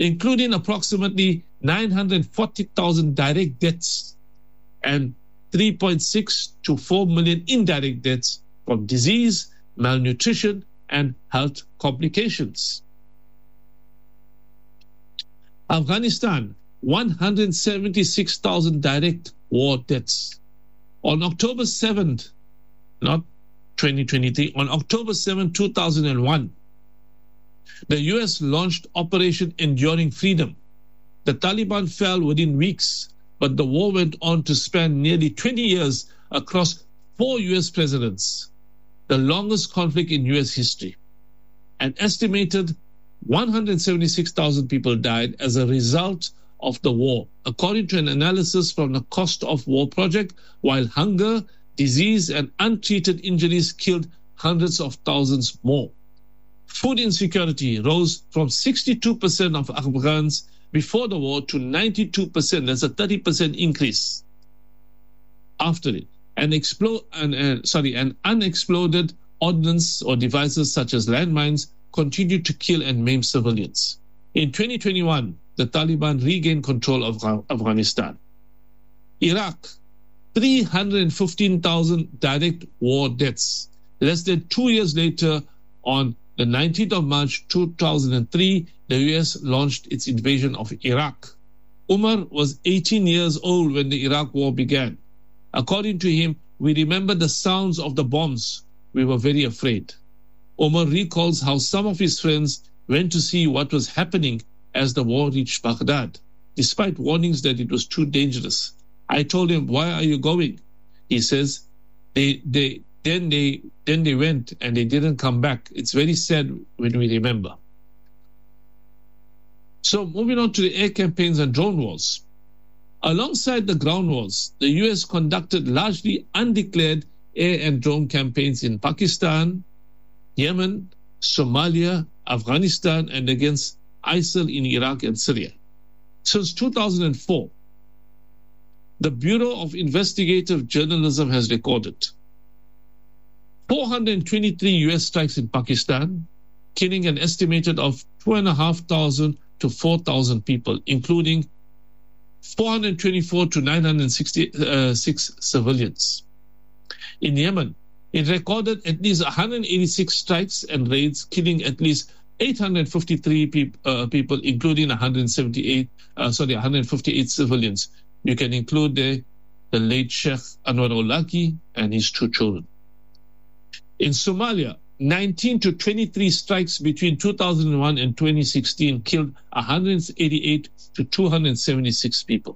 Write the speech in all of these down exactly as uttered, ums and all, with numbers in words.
including approximately nine hundred forty thousand direct deaths and three point six to four million indirect deaths from disease, malnutrition, and health complications. Afghanistan, one hundred seventy-six thousand direct war deaths. On October seventh, not twenty twenty-three, on October seventh, two thousand one, the U S launched Operation Enduring Freedom. The Taliban fell within weeks, but the war went on to span nearly twenty years across four U S presidents, the longest conflict in U S history. An estimated one hundred seventy-six thousand people died as a result of the war, according to an analysis from the Cost of War Project, while hunger, disease, and untreated injuries killed hundreds of thousands more. Food insecurity rose from sixty-two percent of Afghans before the war to ninety-two percent. That's a thirty percent increase after it. And explode, and, uh, sorry, and unexploded ordnance or devices such as landmines continued to kill and maim civilians. In twenty twenty-one, the Taliban regained control of Afghanistan. Iraq, three hundred fifteen thousand direct war deaths. Less than two years later, on the nineteenth of March two thousand three, the U S launched its invasion of Iraq. Umar was eighteen years old when the Iraq war began. According to him, we remember the sounds of the bombs. We were very afraid. Umar recalls how some of his friends went to see what was happening as the war reached Baghdad, despite warnings that it was too dangerous. I told him, "Why are you going?" He says, they, they, then, they, then they went and they didn't come back. It's very sad when we remember. So moving on to the air campaigns and drone wars. Alongside the ground wars, the U S conducted largely undeclared air and drone campaigns in Pakistan, Yemen, Somalia, Afghanistan, and against ISIL in Iraq and Syria. Since two thousand four, the Bureau of Investigative Journalism has recorded four hundred twenty-three U S strikes in Pakistan, killing an estimated of two thousand five hundred to four thousand people, including four hundred twenty-four to nine hundred sixty-six civilians. In Yemen, it recorded at least one hundred eighty-six strikes and raids, killing at least eight hundred fifty-three peop, uh, people, including one hundred seventy-eight, uh, sorry, one hundred fifty-eight civilians. You can include the, the late Sheikh Anwar Awlaki and his two children. In Somalia, nineteen to twenty-three strikes between two thousand one and twenty sixteen killed one hundred eighty-eight to two hundred seventy-six people.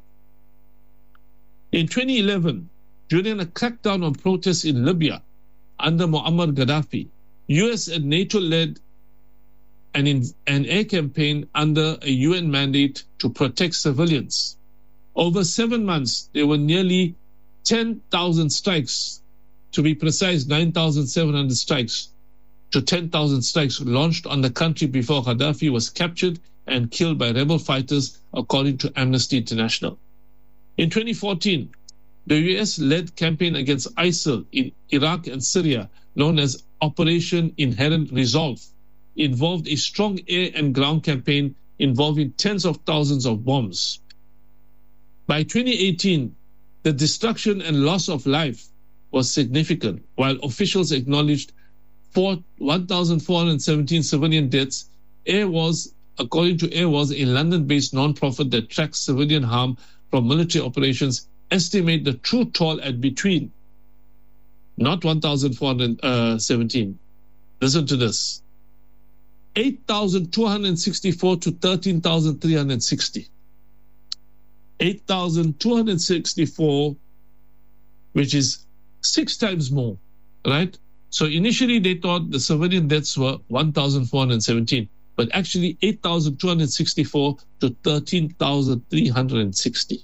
In twenty eleven, during a crackdown on protests in Libya under Muammar Gaddafi, U S and NATO led an, in, an air campaign under a U N mandate to protect civilians. Over seven months, there were nearly ten thousand strikes, to be precise, nine thousand seven hundred strikes to ten thousand strikes launched on the country before Gaddafi was captured and killed by rebel fighters, according to Amnesty International. In twenty fourteen, the U S-led campaign against ISIL in Iraq and Syria, known as Operation Inherent Resolve, involved a strong air and ground campaign involving tens of thousands of bombs. By twenty eighteen, the destruction and loss of life was significant, while officials acknowledged one thousand four hundred seventeen civilian deaths. Air Wars, according to Air Wars, a London-based non-profit that tracks civilian harm from military operations, estimate the true toll at between, not one thousand four hundred seventeen, listen to this, eight thousand two hundred sixty-four to thirteen thousand three hundred sixty. eight thousand two hundred sixty-four, which is six times more, right? So initially they thought the civilian deaths were one thousand four hundred seventeen, but actually eight thousand two hundred sixty-four to thirteen thousand three hundred sixty.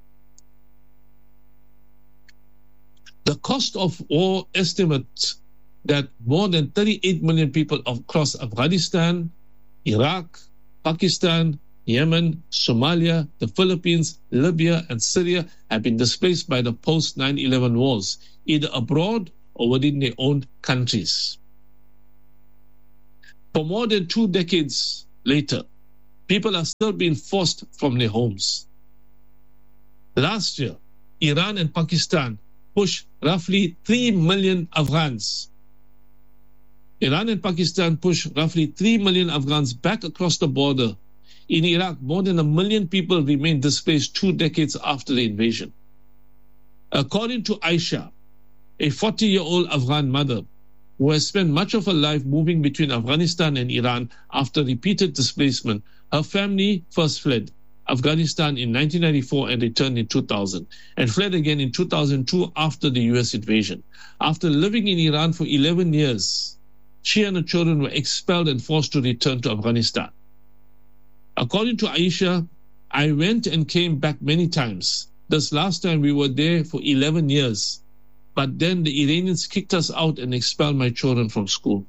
The cost of war estimates that more than thirty-eight million people across Afghanistan, Iraq, Pakistan, Yemen, Somalia, the Philippines, Libya, and Syria have been displaced by the post nine eleven wars, either abroad or within their own countries. For more than two decades later, People are still being forced from their homes. Last year, Iran and Pakistan pushed roughly three million Afghans. Iran and Pakistan pushed roughly three million Afghans back across the border. In Iraq, more than a million people remain displaced two decades after the invasion. According to Aisha, a forty-year-old Afghan mother who has spent much of her life moving between Afghanistan and Iran after repeated displacement, her family first fled Afghanistan in nineteen ninety-four and returned in two thousand, and fled again in two thousand two after the U S invasion. After living in Iran for eleven years, she and her children were expelled and forced to return to Afghanistan. According to Aisha, I went and came back many times. This last time we were there for eleven years. But then the Iranians kicked us out and expelled my children from school.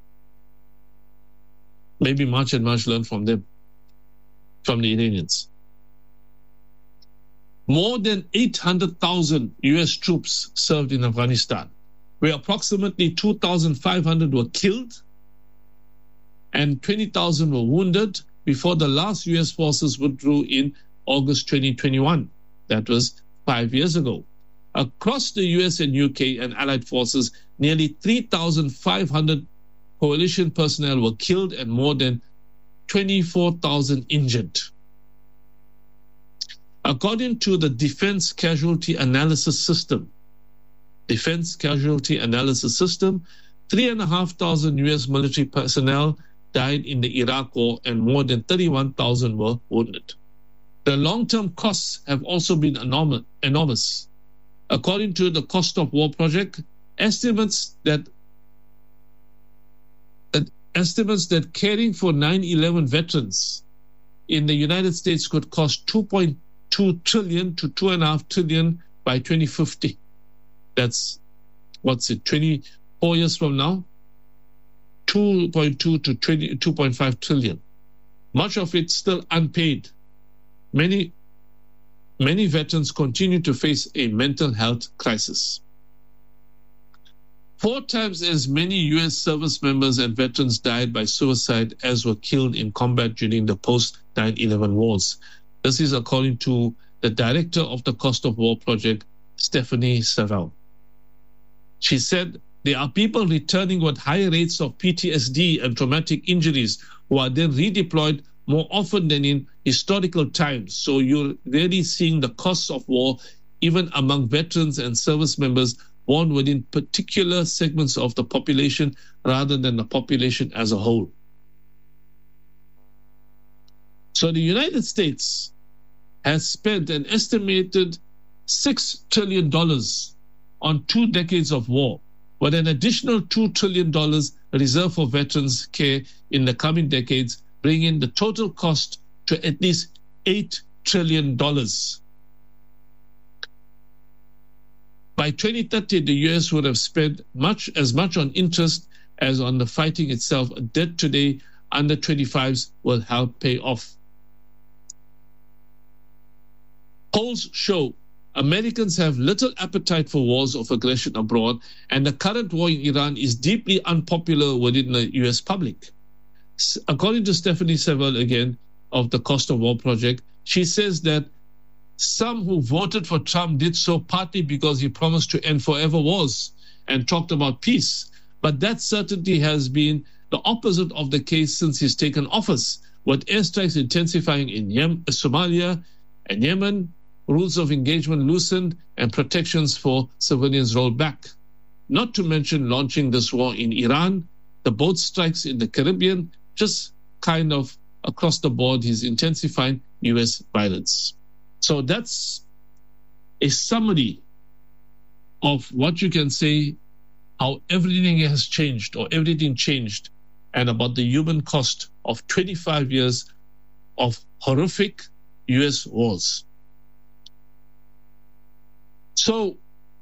Maybe much and much learned from them, from the Iranians. More than eight hundred thousand U S troops served in Afghanistan, where approximately two thousand five hundred were killed and twenty thousand were wounded before the last U S forces withdrew in August twenty twenty-one. That was five years ago. Across the U S and U K and allied forces, nearly three thousand five hundred coalition personnel were killed and more than twenty-four thousand injured. According to the Defense Casualty Analysis System, Defense Casualty Analysis System, three thousand five hundred U S military personnel died in the Iraq War and more than thirty-one thousand were wounded. The long-term costs have also been enormous. According to the Cost of War project, estimates that, that estimates that caring for nine eleven veterans in the United States could cost two point two trillion to two point five trillion by twenty fifty. That's, what's it, twenty-four years from now? two point two to two point five trillion. Much of it still unpaid. Many Many veterans continue to face a mental health crisis. Four times as many U S service members and veterans died by suicide as were killed in combat during the post nine eleven wars. This is according to the director of the Cost of War project, Stephanie Savell. She said, there are people returning with higher rates of P T S D and traumatic injuries who are then redeployed more often than in historical times. So you're really seeing the costs of war even among veterans and service members born within particular segments of the population rather than the population as a whole. So the United States has spent an estimated six trillion dollars on two decades of war, with an additional two trillion dollars reserved for veterans' care in the coming decades, bringing the total cost to at least eight trillion dollars. By twenty thirty, the U S would have spent much as much on interest as on the fighting itself. A debt today under twenty-fives will help pay off. Polls show Americans have little appetite for wars of aggression abroad, and the current war in Iran is deeply unpopular within the U S public. According to Stephanie Savell, again, of the Cost of War project, she says that some who voted for Trump did so partly because he promised to end forever wars and talked about peace. But that certainty has been the opposite of the case since he's taken office, with airstrikes intensifying in Yemen, Somalia and Yemen, rules of engagement loosened, and protections for civilians rolled back. Not to mention launching this war in Iran, the boat strikes in the Caribbean, just kind of across the board, he's intensifying U S violence. So that's a summary of what you can say, how everything has changed or everything changed, and about the human cost of twenty-five years of horrific U S wars. So,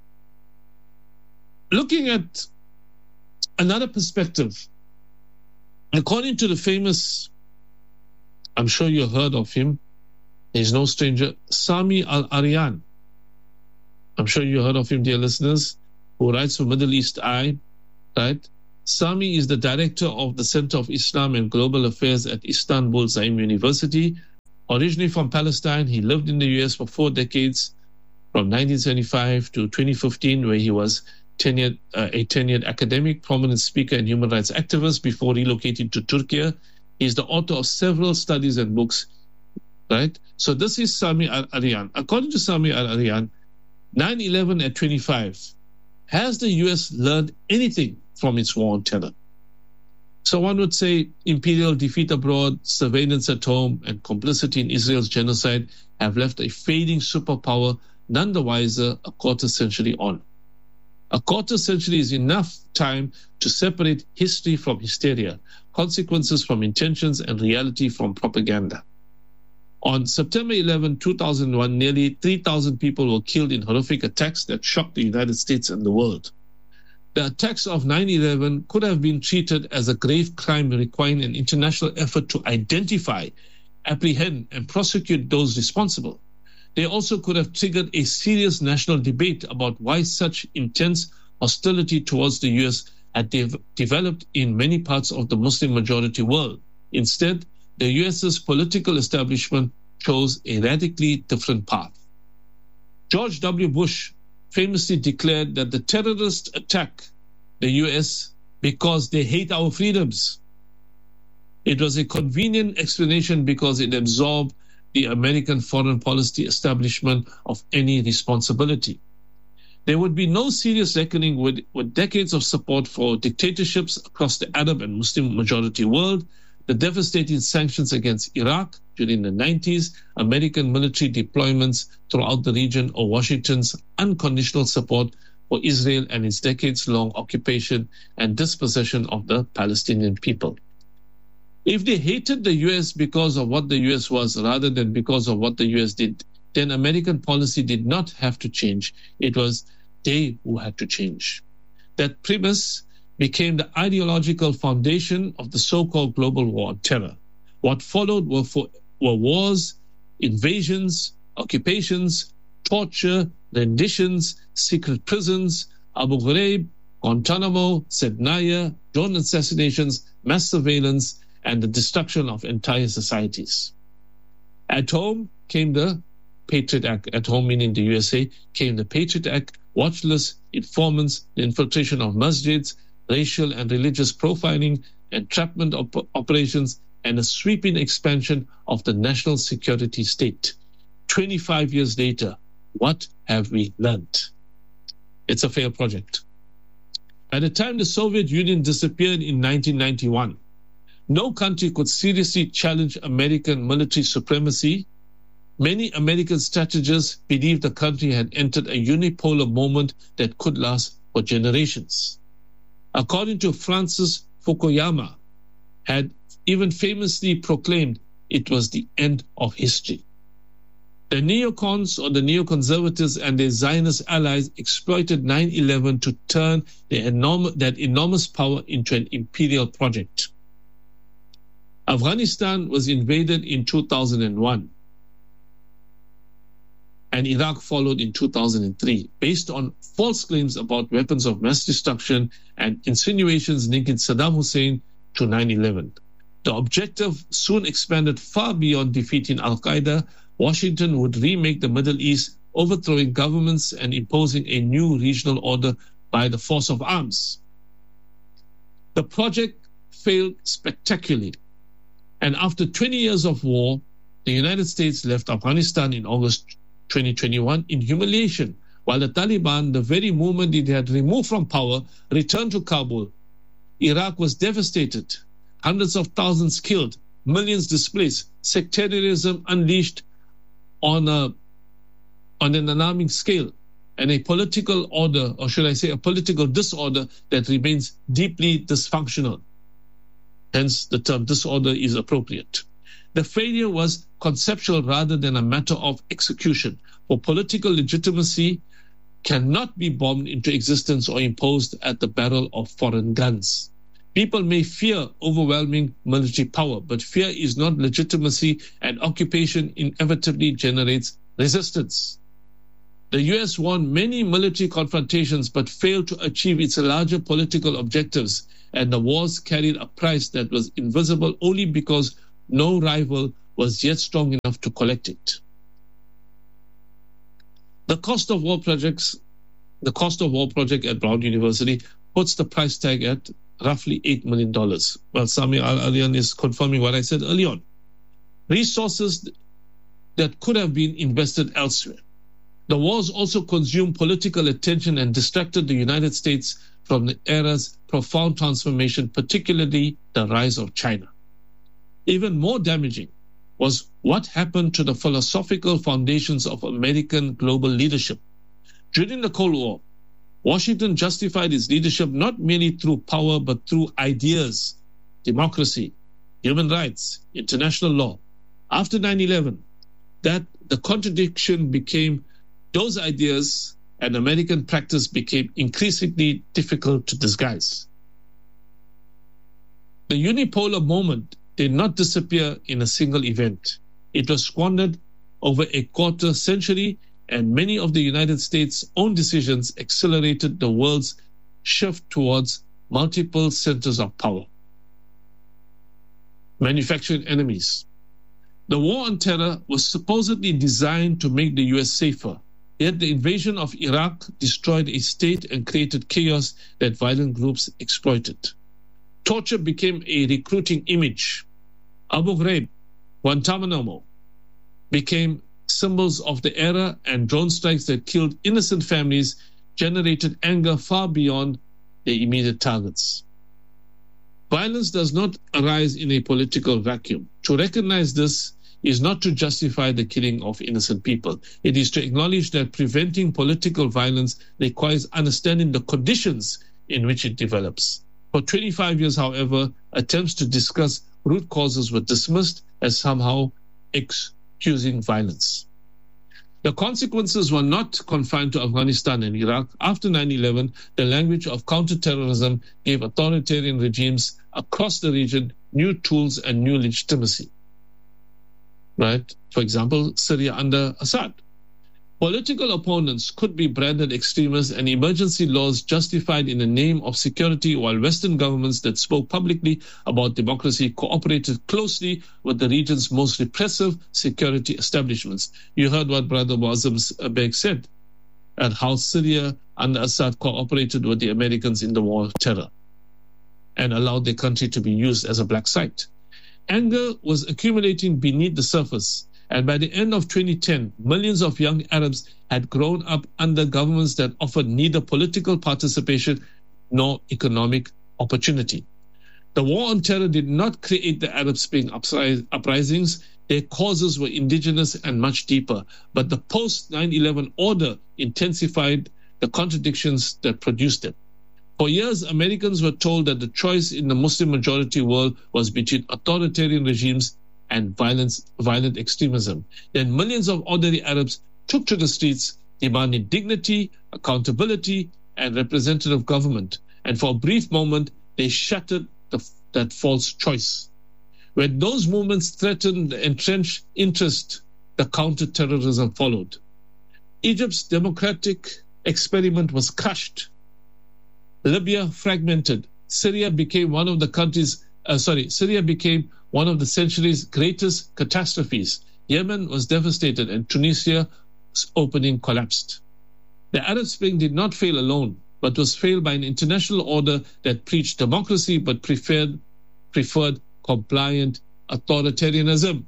looking at another perspective, according to the famous, I'm sure you heard of him, he's no stranger, Sami Al-Arian. I'm sure you heard of him, dear listeners, who writes for Middle East Eye, right? Sami is the director of the Center of Islam and Global Affairs at Istanbul Zaim University. Originally from Palestine, he lived in the U S for four decades, from nineteen seventy-five to twenty fifteen, where he was tenured, uh, a tenured academic, prominent speaker, and human rights activist before relocating to Turkey. He's the author of several studies and books, right? So this is Sami Al-Arian. According to Sami Al-Arian, nine eleven at twenty-five, has the U S learned anything from its war on terror? So one would say imperial defeat abroad, surveillance at home, and complicity in Israel's genocide have left a fading superpower none the wiser a quarter century on. A quarter century is enough time to separate history from hysteria, consequences from intentions, and reality from propaganda. On September eleventh, two thousand one, nearly three thousand people were killed in horrific attacks that shocked the United States and the world. The attacks of nine eleven could have been treated as a grave crime requiring an international effort to identify, apprehend, and prosecute those responsible. They also could have triggered a serious national debate about why such intense hostility towards the U S had de- developed in many parts of the Muslim-majority world. Instead, the U S's political establishment chose a radically different path. George W. Bush famously declared that the terrorists attack the U S because they hate our freedoms. It was a convenient explanation because it absolved the American foreign policy establishment of any responsibility. There would be no serious reckoning with, with decades of support for dictatorships across the Arab and Muslim majority world, the devastating sanctions against Iraq during the nineties, American military deployments throughout the region, or Washington's unconditional support for Israel and its decades-long occupation and dispossession of the Palestinian people. If they hated the U S because of what the U S was rather than because of what the U S did, then American policy did not have to change. It was they who had to change. That premise became the ideological foundation of the so-called global war on terror. What followed were, for, were wars, invasions, occupations, torture, renditions, secret prisons, Abu Ghraib, Guantanamo, Sednaya, drone assassinations, mass surveillance, and the destruction of entire societies. At home came the Patriot Act. At home, meaning the U S A, came the Patriot Act, watch lists, informants, the infiltration of masjids, racial and religious profiling, entrapment op- operations, and a sweeping expansion of the national security state. twenty-five years later, what have we learned? It's a failed project. By the time the Soviet Union disappeared in nineteen ninety-one, no country could seriously challenge American military supremacy. Many American strategists believed the country had entered a unipolar moment that could last for generations. According to Francis Fukuyama, had even famously proclaimed it was the end of history. The neocons or the neoconservatives and their Zionist allies exploited nine eleven to turn their enormous, that enormous power into an imperial project. Afghanistan was invaded in two thousand one, and Iraq followed in two thousand three, based on false claims about weapons of mass destruction and insinuations linking Saddam Hussein to nine eleven. The objective soon expanded far beyond defeating Al-Qaeda. Washington would remake the Middle East, overthrowing governments and imposing a new regional order by the force of arms. The project failed spectacularly, and after twenty years of war, the United States left Afghanistan in August twenty twenty-one in humiliation, while the Taliban, the very moment it had removed from power, returned to Kabul. Iraq was devastated, hundreds of thousands killed, millions displaced, sectarianism unleashed on a on an alarming scale, and a political order, or should I say a political disorder, that remains deeply dysfunctional. Hence, the term disorder is appropriate. The failure was conceptual rather than a matter of execution, for political legitimacy cannot be bombed into existence or imposed at the barrel of foreign guns. People may fear overwhelming military power, but fear is not legitimacy, and occupation inevitably generates resistance. The U S won many military confrontations but failed to achieve its larger political objectives, and the wars carried a price that was invisible only because no rival was yet strong enough to collect it. The cost of war projects, the cost of war project at Brown University puts the price tag at roughly eight million dollars. Well, Sami Al-Alian is confirming what I said early on. Resources that could have been invested elsewhere. The wars also consumed political attention and distracted the United States from the era's profound transformation, particularly the rise of China. Even more damaging was what happened to the philosophical foundations of American global leadership. During the Cold War, Washington justified its leadership not merely through power, but through ideas, democracy, human rights, international law. After nine eleven, that the contradiction became those ideas and American practice became increasingly difficult to disguise. The unipolar moment did not disappear in a single event. It was squandered over a quarter century, and many of the United States' own decisions accelerated the world's shift towards multiple centers of power. Manufacturing enemies. The war on terror was supposedly designed to make the U S safer, yet the invasion of Iraq destroyed a state and created chaos that violent groups exploited. Torture became a recruiting image. Abu Ghraib, Guantanamo became symbols of the era, and drone strikes that killed innocent families generated anger far beyond their immediate targets. Violence does not arise in a political vacuum. To recognize this is not to justify the killing of innocent people. It is to acknowledge that preventing political violence requires understanding the conditions in which it develops. For twenty-five years, however, attempts to discuss root causes were dismissed as somehow excusing violence. The consequences were not confined to Afghanistan and Iraq. After nine eleven, the language of counterterrorism gave authoritarian regimes across the region new tools and new legitimacy. Right? For example, Syria under Assad. Political opponents could be branded extremists and emergency laws justified in the name of security, while Western governments that spoke publicly about democracy cooperated closely with the region's most repressive security establishments. You heard what Brother Muazzam Beg said, and how Syria under Assad cooperated with the Americans in the war of terror and allowed their country to be used as a black site. Anger was accumulating beneath the surface, and by the end of twenty ten, millions of young Arabs had grown up under governments that offered neither political participation nor economic opportunity. The war on terror did not create the Arab Spring uprisings. Their causes were indigenous and much deeper, but the post nine eleven order intensified the contradictions that produced them. For years, Americans were told that the choice in the Muslim-majority world was between authoritarian regimes and violence, violent extremism. Then millions of ordinary Arabs took to the streets, demanding dignity, accountability, and representative government. And for a brief moment, they shattered the, that false choice. When those movements threatened the entrenched interest, the counter-terrorism followed. Egypt's democratic experiment was crushed. Libya fragmented. Syria became one of the countries, uh, sorry, Syria became one of the century's greatest catastrophes. Yemen was devastated and Tunisia's opening collapsed. The Arab Spring did not fail alone, but was failed by an international order that preached democracy but preferred, preferred compliant authoritarianism.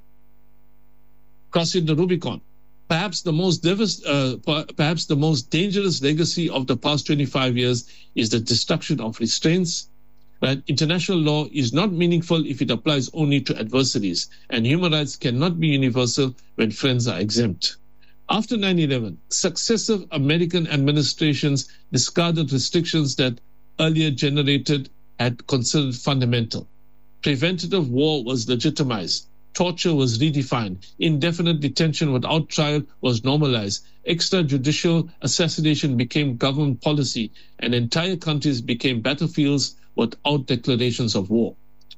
Crossing the Rubicon. Perhaps the most devast- uh, perhaps the most dangerous legacy of the past twenty-five years is the destruction of restraints. That international law is not meaningful if it applies only to adversaries, and human rights cannot be universal when friends are exempt. After nine eleven, successive American administrations discarded restrictions that earlier generated had considered fundamental. Preventative war was legitimized. Torture was redefined. Indefinite detention without trial was normalized. Extrajudicial assassination became government policy, and entire countries became battlefields without declarations of war.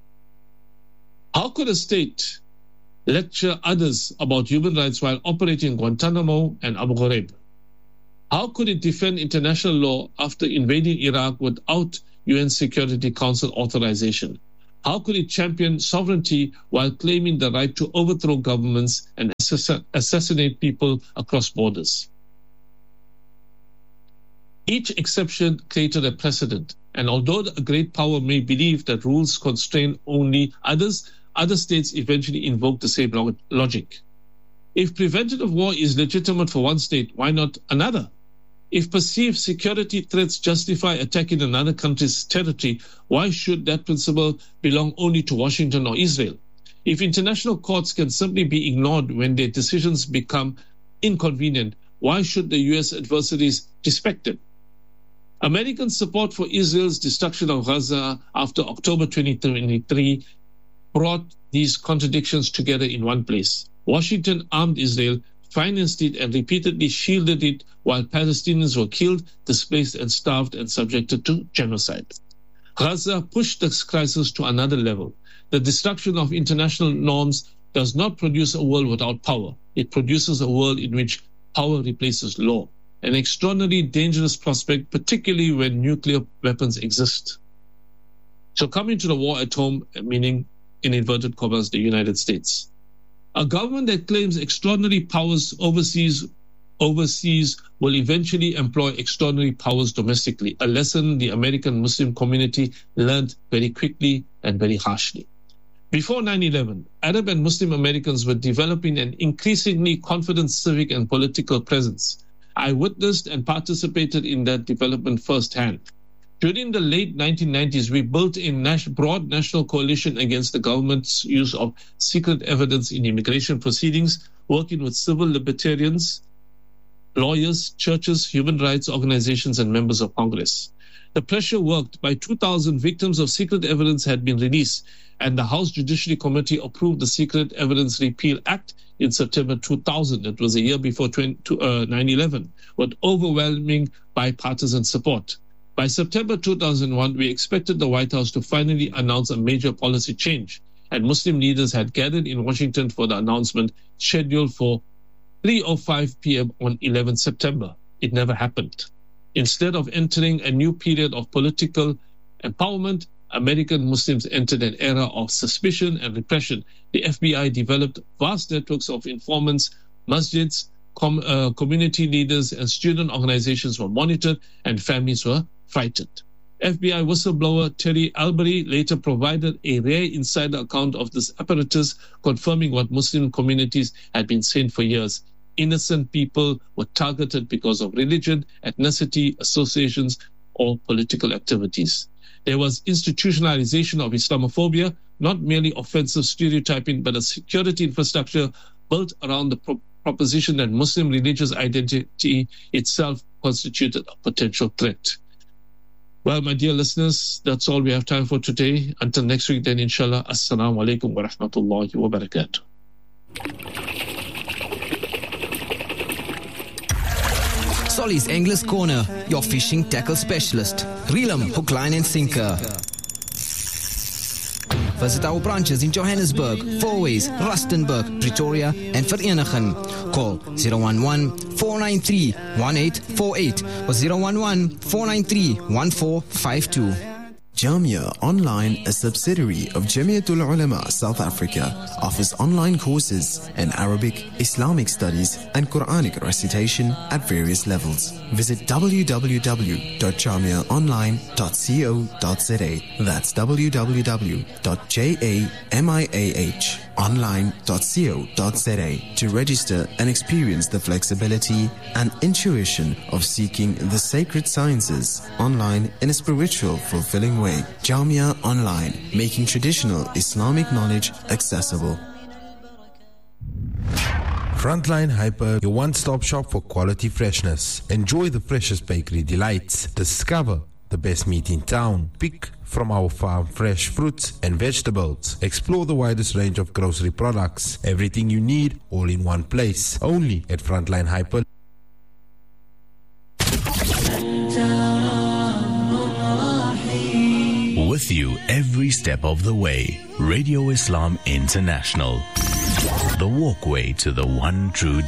How could a state lecture others about human rights while operating in Guantanamo and Abu Ghraib? How could it defend international law after invading Iraq without U N Security Council authorization? How could it champion sovereignty while claiming the right to overthrow governments and assassinate people across borders? Each exception created a precedent, and although a great power may believe that rules constrain only others, other states eventually invoke the same logic. If preventative war is legitimate for one state, why not another? If perceived security threats justify attacking another country's territory, why should that principle belong only to Washington or Israel? If international courts can simply be ignored when their decisions become inconvenient, why should the U S adversaries respect them? American support for Israel's destruction of Gaza after October twenty twenty-three brought these contradictions together in one place. Washington armed Israel, financed it, and repeatedly shielded it while Palestinians were killed, displaced, and starved and subjected to genocide. Gaza pushed this crisis to another level. The destruction of international norms does not produce a world without power. It produces a world in which power replaces law, an extraordinarily dangerous prospect, particularly when nuclear weapons exist. So coming to the war at home, meaning in inverted commas, the United States. A government that claims extraordinary powers overseas overseas will eventually employ extraordinary powers domestically, a lesson the American Muslim community learned very quickly and very harshly. Before nine eleven, Arab and Muslim Americans were developing an increasingly confident civic and political presence. I witnessed and participated in that development firsthand. During the late nineteen nineties, we built a broad national coalition against the government's use of secret evidence in immigration proceedings, working with civil libertarians, lawyers, churches, human rights organizations, and members of Congress. The pressure worked. By two thousand, victims of secret evidence had been released, and the House Judiciary Committee approved the Secret Evidence Repeal Act in September two thousand. It was a year before nine eleven, with overwhelming bipartisan support. By September two thousand one, we expected the White House to finally announce a major policy change, and Muslim leaders had gathered in Washington for the announcement scheduled for three oh five p.m. on eleventh September. It never happened. Instead of entering a new period of political empowerment, American Muslims entered an era of suspicion and repression. The F B I developed vast networks of informants, masjids, com- uh, community leaders, and student organizations were monitored, and families were frightened. F B I whistleblower Terry Albury later provided a rare insider account of this apparatus, confirming what Muslim communities had been saying for years. Innocent people were targeted because of religion, ethnicity, associations, or political activities. There was institutionalization of Islamophobia, not merely offensive stereotyping, but a security infrastructure built around the pro- proposition that Muslim religious identity itself constituted a potential threat. Well, my dear listeners, that's all we have time for today. Until next week, then, inshallah, assalamu alaikum wa rahmatullahi wa barakatuh. Solly's Anglers Corner, your fishing tackle specialist. Reel 'em, hook, line and sinker. Visit our branches in Johannesburg, Fourways, Rustenburg, Pretoria and Vereeniging. Call zero one one, four nine three, one eight four eight or zero one one, four nine three, one four five two. Jamia Online, a subsidiary of Jamiatul Ulama South Africa, offers online courses in Arabic, Islamic studies and Quranic recitation at various levels. Visit w w w dot jamia online dot co dot z a. That's w w w dot jamia online dot co dot z a to register and experience the flexibility and intuition of seeking the sacred sciences online in a spiritual, fulfilling way. Jamia Online, making traditional Islamic knowledge accessible. Frontline Hyper, your one-stop shop for quality freshness. Enjoy the freshest bakery delights. Discover the best meat in town. Pick from our farm fresh fruits and vegetables. Explore the widest range of grocery products. Everything you need, all in one place. Only at Frontline Hyper. With you every step of the way. Radio Islam International. The walkway to the one true